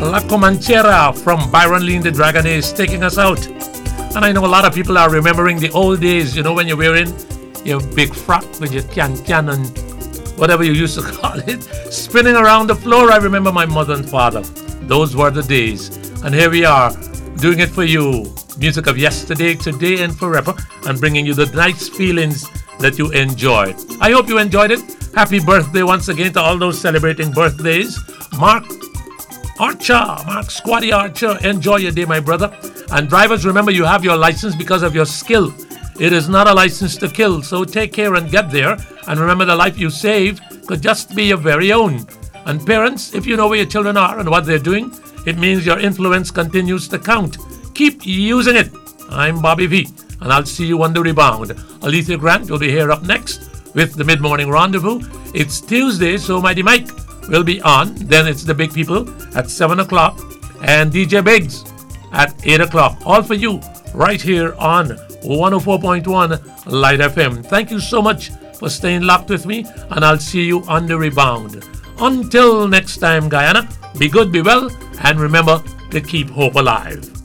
La Comanchera from Byron Lee and the Dragonets taking us out. And I know a lot of people are remembering the old days, when you're wearing your big frock with your can and whatever you used to call it, spinning around the floor. I remember my mother and father. Those were the days. And here we are, doing it for you. Music of yesterday, today, and forever, and bringing you the nice feelings that you enjoyed. I hope you enjoyed it. Happy birthday once again to all those celebrating birthdays. Mark Squatty Archer, enjoy your day, my brother. And drivers, remember you have your license because of your skill. It is not a license to kill, so take care and get there. And remember, the life you save could just be your very own. And parents, if you know where your children are and what they're doing, it means your influence continues to count. Keep using it. I'm Bobby V, and I'll see you on the rebound. Alethea Grant will be here up next with the Mid-Morning Rendezvous. It's Tuesday, so Mighty Mike will be on. Then it's the Big People at 7 o'clock and DJ Biggs at 8 o'clock. All for you right here on 104.1 Light FM. Thank you so much for staying locked with me, and I'll see you on the rebound. Until next time, Guyana, be good, be well, and remember to keep hope alive.